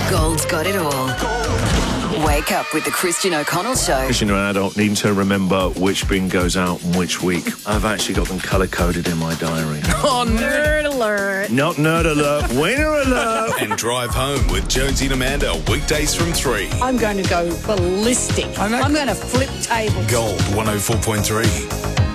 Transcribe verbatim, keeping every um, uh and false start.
Gold's got it all. Wake up with the Christian O'Connell Show. Christian, you're an adult, needing to remember which bin goes out and which week. I've actually got them colour-coded in my diary. Oh, nerd alert. Not nerd alert, winner alert. And Drive Home with Jonesy and Amanda, weekdays from three. I'm going to go ballistic. I'm going to flip tables. Gold one oh four point three.